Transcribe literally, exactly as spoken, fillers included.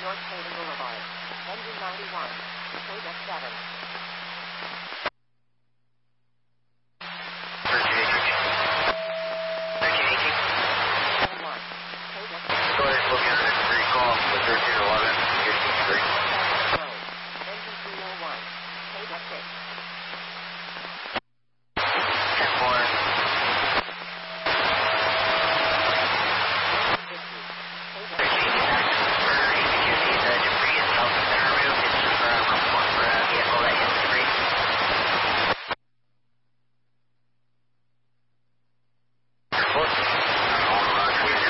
North Hayden Boulevard. Engine ninety-one. Code seven. Go ahead, look at it. Recall for thirteen eleven, fifteen three.